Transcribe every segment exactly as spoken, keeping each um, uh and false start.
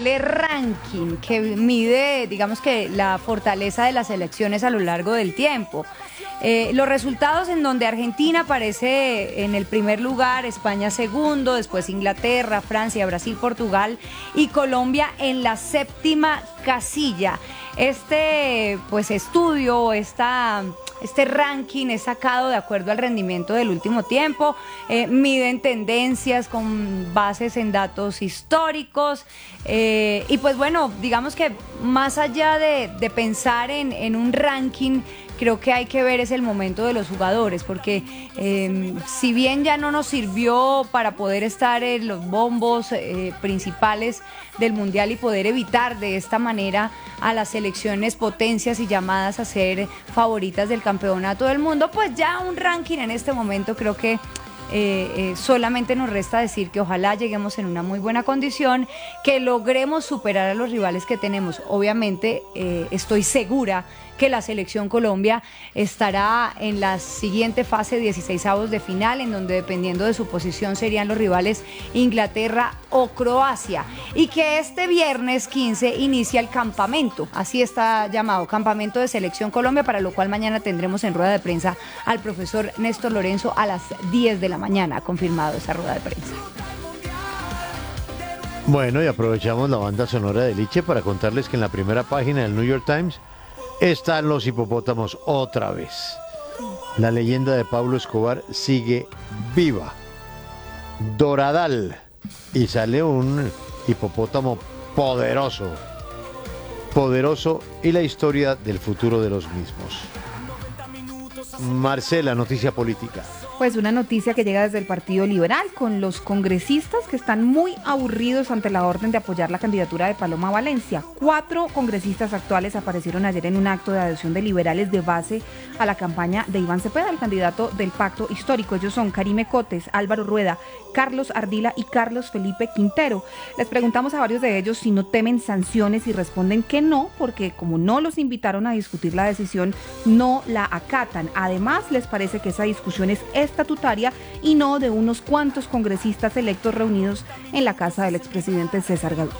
increíble ranking que mide, digamos que la fortaleza de las selecciones a lo largo del tiempo. Eh, los resultados en donde Argentina aparece en el primer lugar, España segundo, después Inglaterra, Francia, Brasil, Portugal y Colombia en la séptima casilla. Este pues estudio, esta... Este ranking es sacado de acuerdo al rendimiento del último tiempo, eh, miden tendencias con bases en datos históricos eh, y pues bueno, digamos que más allá de, de pensar en, en un ranking, creo que hay que ver es el momento de los jugadores, porque eh, si bien ya no nos sirvió para poder estar en los bombos eh, principales del Mundial y poder evitar de esta manera a las selecciones potencias y llamadas a ser favoritas del campeonato del mundo, pues ya un ranking en este momento creo que Eh, eh, solamente nos resta decir que ojalá lleguemos en una muy buena condición, que logremos superar a los rivales que tenemos. Obviamente eh, estoy segura que la selección Colombia estará en la siguiente fase, dieciseisavos de final, en donde dependiendo de su posición serían los rivales Inglaterra o Croacia, y que este viernes quince inicia el campamento, así está llamado, Campamento de Selección Colombia, para lo cual mañana tendremos en rueda de prensa al profesor Néstor Lorenzo a las diez de la mañana, confirmado esa rueda de prensa. Bueno, y aprovechamos la banda sonora de Liche para contarles que en la primera página del New York Times están los hipopótamos otra vez. La leyenda de Pablo Escobar sigue viva. Doradal. Y sale un hipopótamo poderoso. Poderoso y la historia del futuro de los mismos. Marcela, noticia política. Pues una noticia que llega desde el Partido Liberal, con los congresistas que están muy aburridos ante la orden de apoyar la candidatura de Paloma Valencia. Cuatro congresistas actuales aparecieron ayer en un acto de adhesión de liberales de base a la campaña de Iván Cepeda, el candidato del Pacto Histórico. Ellos son Karime Cotes, Álvaro Rueda, Carlos Ardila y Carlos Felipe Quintero. Les preguntamos a varios de ellos si no temen sanciones y responden que no, porque como no los invitaron a discutir la decisión, no la acatan. Además, les parece que esa discusión es estatutaria y no de unos cuantos congresistas electos reunidos en la casa del expresidente César Gaviria.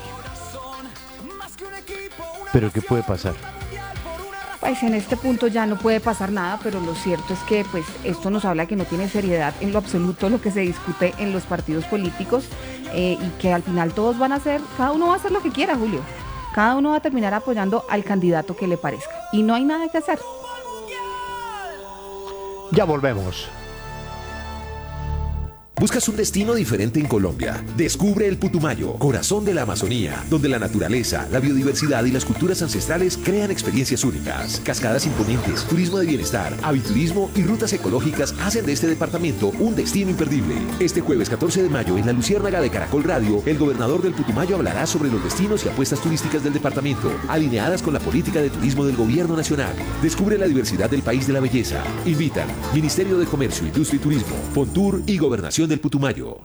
¿Pero qué puede pasar? Pues en este punto ya no puede pasar nada, pero lo cierto es que pues esto nos habla que no tiene seriedad en lo absoluto lo que se discute en los partidos políticos eh, y que al final todos van a hacer, cada uno va a hacer lo que quiera, Julio. Cada uno va a terminar apoyando al candidato que le parezca y no hay nada que hacer. Ya volvemos. ¿Buscas un destino diferente en Colombia? Descubre el Putumayo, corazón de la Amazonía, donde la naturaleza, la biodiversidad y las culturas ancestrales crean experiencias únicas. Cascadas imponentes, turismo de bienestar, aviturismo y rutas ecológicas hacen de este departamento un destino imperdible. Este jueves catorce de mayo, en la Luciérnaga de Caracol Radio, el gobernador del Putumayo hablará sobre los destinos y apuestas turísticas del departamento, alineadas con la política de turismo del gobierno nacional. Descubre la diversidad del país de la belleza. Invitan Ministerio de Comercio, Industria y Turismo, Fontur y Gobernación del Putumayo.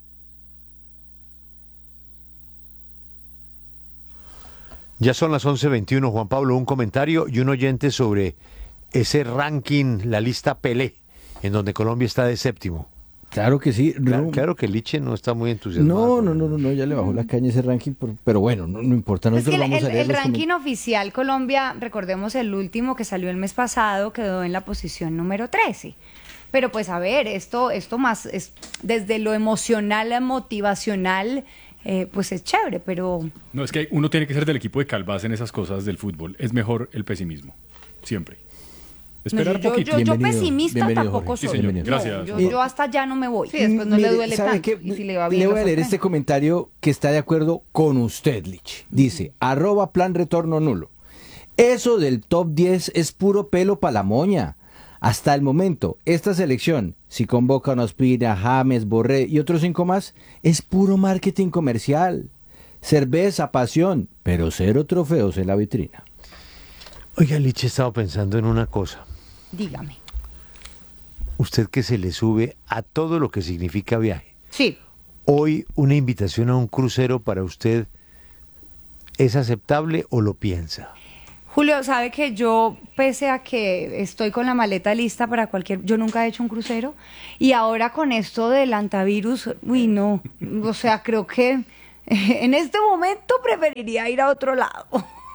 Ya son las once veintiuno, Juan Pablo, un comentario y un oyente sobre ese ranking, la lista Pelé, en donde Colombia está de séptimo. Claro que sí. Claro, no, claro que Liche no está muy entusiasmado. No, no, no, no, no, ya le bajó la caña ese ranking, por, pero bueno, no, no importa. Es que el, vamos el, a leer el los ranking coment- oficial Colombia, recordemos el último que salió el mes pasado, quedó en la posición número trece. Pero pues a ver, esto, esto más, es, desde lo emocional, motivacional, eh, pues es chévere, pero... No, es que uno tiene que ser del equipo de Calvás en esas cosas del fútbol. Es mejor el pesimismo, siempre. Esperar no, yo, poquito. yo, yo Bienvenido, pesimista bienvenido, tampoco Jorge. soy. Sí, señor, No, gracias. yo, yo hasta allá no me voy. Sí, después no Mire, le duele ¿sabe tanto. qué? Y si le va bien, Le voy lo a leer sorprende. este comentario que está de acuerdo con usted, Lich. Dice, arroba plan retorno nulo. Eso del top diez es puro pelo pa' la moña. Hasta el momento, esta selección, si convoca a Ospina, James, Borré y otros cinco más, es puro marketing comercial. Cerveza, pasión, pero cero trofeos en la vitrina. Oiga, Liche, he estado pensando en una cosa. Dígame. Usted que se le sube a todo lo que significa viaje. Sí. Hoy una invitación a un crucero para usted, ¿es aceptable o lo piensa? Julio, ¿sabe que yo, pese a que estoy con la maleta lista para cualquier... Yo nunca he hecho un crucero y ahora con esto del antivirus, uy, no. O sea, creo que En este momento preferiría ir a otro lado.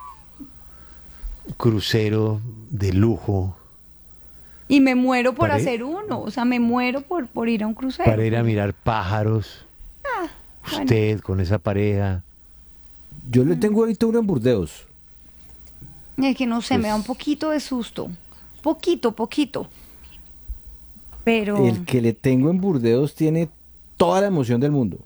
Crucero de lujo Y me muero por Para ir- hacer uno, o sea, me muero por, por ir a un crucero. para ir a mirar pájaros. bueno. Usted con esa pareja. Yo le tengo ahorita uno en Burdeos. Es que no sé, me da un poquito de susto. Poquito, poquito. Pero... El que le tengo en Burdeos tiene toda la emoción del mundo.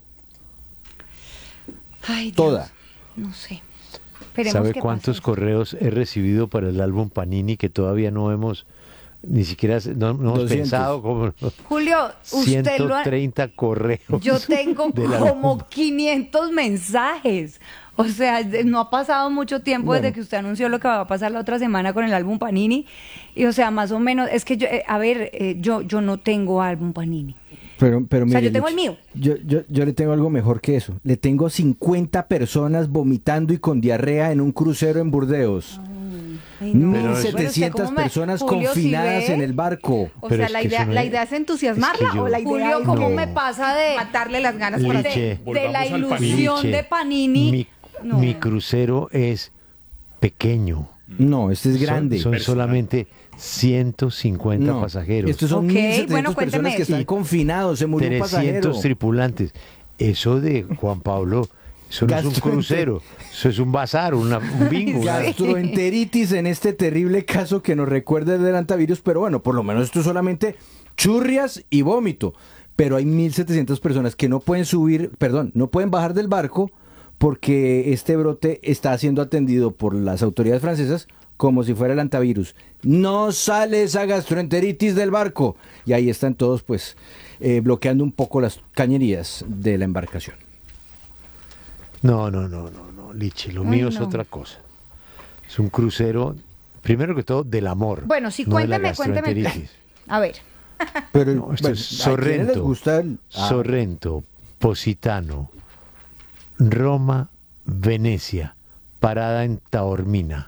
Ay, Dios, Toda. No sé. Esperemos ¿Sabe que cuántos pase. correos he recibido para el álbum Panini que todavía no hemos, ni siquiera no, no hemos doscientos. pensado? Como Julio, usted lo ha... ciento treinta correos. Yo tengo del como álbum. quinientos mensajes. O sea, de- no ha pasado mucho tiempo Bueno. desde que usted anunció lo que va a pasar la otra semana con el álbum Panini. Y o sea, más o menos, es que yo, eh, a ver, eh, yo, yo no tengo álbum Panini. Pero, pero O sea, mire, yo tengo Lucho, el mío. Yo, yo, yo le tengo algo mejor que eso. Le tengo cincuenta personas vomitando y con diarrea en un crucero en Burdeos. Ay, no. Pero mil eso- setecientas Bueno, ¿usted cómo me- personas Julio, si confinadas ve? en el barco. O Pero sea, es la que idea, eso no la es- idea es entusiasmarla es que yo- o la idea Julio, es ¿cómo No. me pasa de, matarle las ganas por Liche. hacer. de, de la Volvamos al Panini. ilusión Liche, de Panini? Mi, No. mi crucero es pequeño. No, este es Son- grande. Son, Personal. solamente ciento cincuenta No, pasajeros. Estos son Ok, mil setecientas bueno, cuénteme personas que eso. están confinados. Se murió un pasajero. trescientos tripulantes. Eso de Juan Pablo, eso no es un Gastroenter- crucero, eso es un bazar, una- un bingo. una- Gastroenteritis en este terrible caso que nos recuerda el del antivirus, pero bueno, por lo menos esto es solamente churrias y vómito. Pero hay mil setecientas personas que no pueden subir, perdón, no pueden bajar del barco porque este brote está siendo atendido por las autoridades francesas como si fuera el antivirus. No sale esa gastroenteritis del barco. Y ahí están todos pues eh, bloqueando un poco las cañerías de la embarcación. No, no, no, no, no, Lichi, lo Ay, mío es no. otra cosa. Es un crucero, primero que todo, del amor. Bueno, sí, no de la cuénteme, cuénteme. gastroenteritis. A ver, Pero No, esto bueno, es ¿a quiénes les Sorrento, gusta el- ah, Sorrento, Positano, Roma, Venecia, parada en Taormina.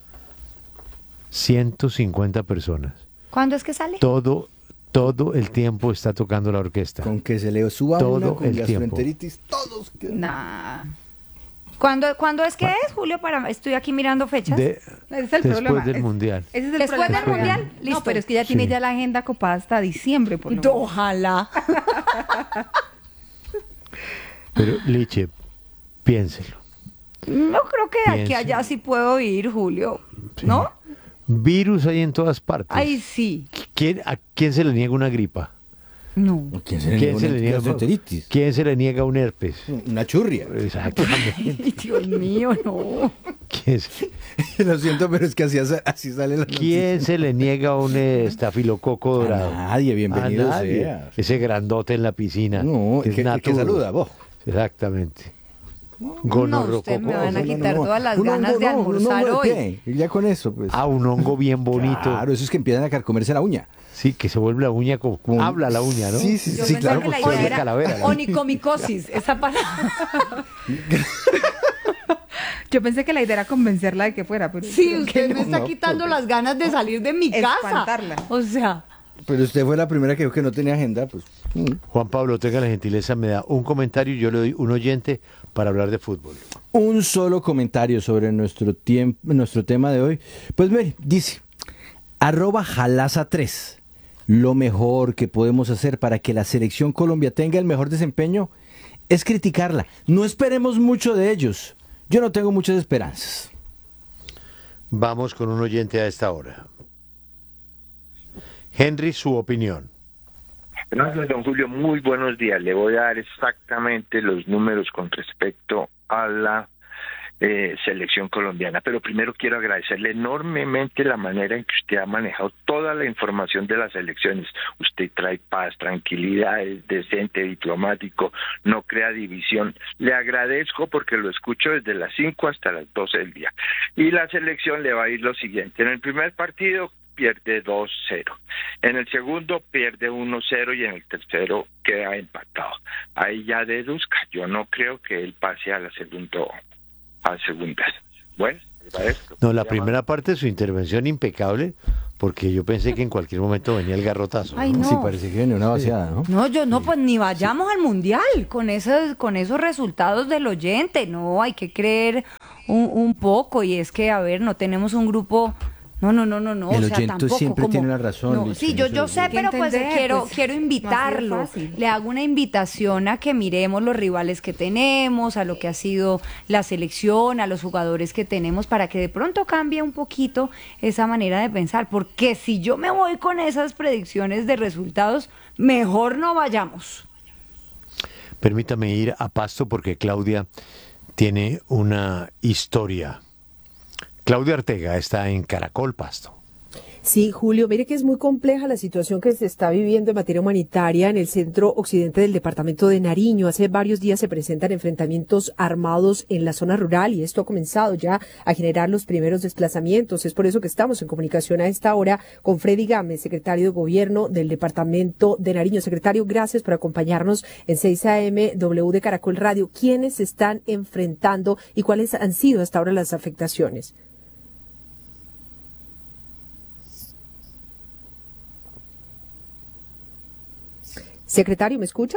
ciento cincuenta personas. ¿cuándo es que sale? Todo, todo el tiempo está tocando la orquesta. Con que se le suba Todo una con el tiempo. gastroenteritis, todos quedan- Nah. ¿Cuándo, ¿Cuándo es que es, Julio? Para, estoy aquí mirando fechas. De- Ese es el después problema. del Es- Mundial. Ese es el Después problema. del Mundial, No, listo. pero es que ya tiene Sí. ya la agenda copada hasta diciembre, por lo menos. Ojalá. Pero, Liche, piénselo. No creo que de aquí Pienso. a allá sí puedo ir, Julio. ¿No? Virus hay en todas partes. Ay, sí. ¿Quién, ¿A quién se le niega una gripa? No. ¿Quién se le ¿Quién niega se una le niega gastroenteritis? ¿Quién se le niega un herpes? Una churria. Exactamente. Ay, Dios mío, no. ¿Quién, se- Lo siento, pero es que así, así sale la quién se le niega un eh, estafilococo dorado? A nadie, bienvenido A nadie. sea. Ese grandote en la piscina. No, que el que, es el que naturo. saluda, vos. Exactamente. No, Gonorrococo. usted me van a No, no, quitar no. todas las Un ganas hongo de no, un almorzar hongo de hoy. pie. Y ya con eso, pues. Ah, un hongo bien bonito. Claro, eso es que empiezan a comerse la uña. Sí, que se vuelve la uña como, Como- habla la uña, ¿no? Sí, sí, Yo sí, pensé claro. que la pues, idea parece era calavera, ¿no? onicomicosis, esa palabra. Yo pensé que la idea era convencerla de que fuera, pero Sí, creo usted que me no. está no, quitando porque- las ganas de salir de mi casa. Espantarla. O sea, Pero usted fue la primera que dijo que no tenía agenda, pues. mm. Juan Pablo, tenga la gentileza, me da un comentario y yo le doy un oyente para hablar de fútbol. Un solo comentario sobre nuestro, tiemp- nuestro tema de hoy. Pues mire, dice, arroba jalasa tres. Lo mejor que podemos hacer para que la selección Colombia tenga el mejor desempeño es criticarla. No esperemos mucho de ellos. Yo no tengo muchas esperanzas. Vamos con un oyente a esta hora. Henry, su opinión. Gracias, don Julio. Muy buenos días. Le voy a dar exactamente los números con respecto a la eh, selección colombiana. Pero primero quiero agradecerle enormemente la manera en que usted ha manejado toda la información de las elecciones. Usted trae paz, tranquilidad, es decente, diplomático, no crea división. Le agradezco porque lo escucho desde las cinco hasta las doce del día. Y la selección le va a ir lo siguiente. En el primer partido pierde dos cero. En el segundo pierde uno cero y en el tercero queda empatado. Ahí ya deduzca. Yo no creo que él pase a la segundo, a segunda. Bueno, agradezco. No, la Llamando. primera parte de su intervención impecable, porque yo pensé que en cualquier momento venía el garrotazo. Ay, ¿no? no. Sí, parece que viene una vaciada, ¿no? No, yo no, pues ni vayamos al mundial con esos, con esos resultados del oyente. No, hay que creer un, un poco. Y es que, a ver, no tenemos un grupo. No, no, no, no, no. El o sea, oyente tampoco siempre como- tiene la razón, no, Licha, sí, yo, eso yo es- sé, Hay que pero pues entender, quiero, pues, quiero no así de invitarlo. fácil. Le hago una invitación a que miremos los rivales que tenemos, a lo que ha sido la selección, a los jugadores que tenemos, para que de pronto cambie un poquito esa manera de pensar. Porque si yo me voy con esas predicciones de resultados, mejor no vayamos. Permítame ir a Pasto porque Claudia tiene una historia. Claudia Ortega está en Caracol, Pasto. Sí, Julio, mire que es muy compleja la situación que se está viviendo en materia humanitaria en el centro occidente del departamento de Nariño. Hace varios días se presentan enfrentamientos armados en la zona rural y esto ha comenzado ya a generar los primeros desplazamientos. Es por eso que estamos en comunicación a esta hora con Freddy Gámez, secretario de Gobierno del departamento de Nariño. Secretario, gracias por acompañarnos en seis A M W de Caracol Radio. ¿Quiénes se están enfrentando y cuáles han sido hasta ahora las afectaciones? Secretario, ¿me escucha?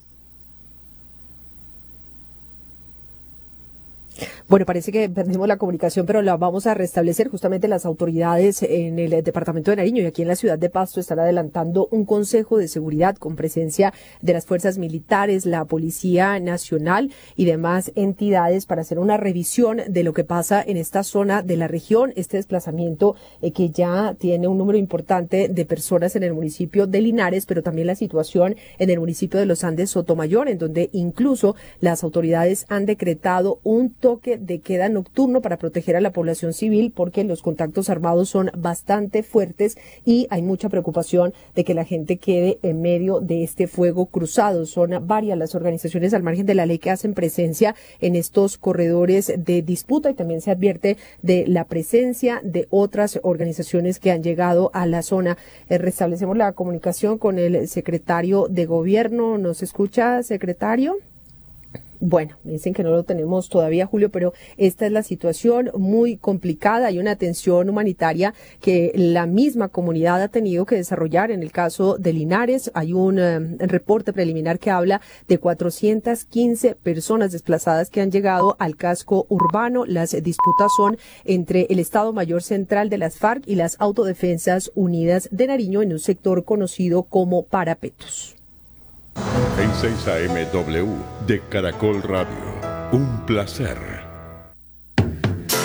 Bueno, parece que perdimos la comunicación, pero la vamos a restablecer. Justamente las autoridades en el departamento de Nariño y aquí en la ciudad de Pasto están adelantando un consejo de seguridad con presencia de las fuerzas militares, la Policía Nacional y demás entidades para hacer una revisión de lo que pasa en esta zona de la región. Este desplazamiento eh, que ya tiene un número importante de personas en el municipio de Linares, pero también la situación en el municipio de Los Andes Sotomayor, en donde incluso las autoridades han decretado un toque de queda nocturno para proteger a la población civil porque los contactos armados son bastante fuertes y hay mucha preocupación de que la gente quede en medio de este fuego cruzado. Son varias las organizaciones al margen de la ley que hacen presencia en estos corredores de disputa y también se advierte de la presencia de otras organizaciones que han llegado a la zona. Eh, restablecemos la comunicación con el secretario de Gobierno. ¿Nos escucha, secretario? Bueno, me dicen que no lo tenemos todavía, Julio, pero esta es la situación muy complicada. Hay una atención humanitaria que la misma comunidad ha tenido que desarrollar. En el caso de Linares, hay un eh, reporte preliminar que habla de cuatrocientas quince personas desplazadas que han llegado al casco urbano. Las disputas son entre el Estado Mayor Central de las FARC y las Autodefensas Unidas de Nariño en un sector conocido como Parapetos. En seis A M W de Caracol Radio. Un placer.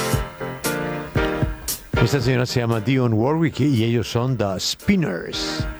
Esta señora se llama Dionne Warwick y ellos son The Spinners.